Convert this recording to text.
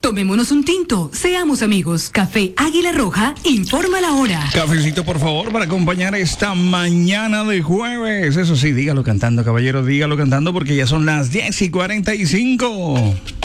Tomémonos un tinto, seamos amigos. Café Águila Roja, informa la hora. Cafecito, por favor, para acompañar esta mañana de jueves. Eso sí, dígalo cantando, caballero, dígalo cantando porque ya son las 10:45.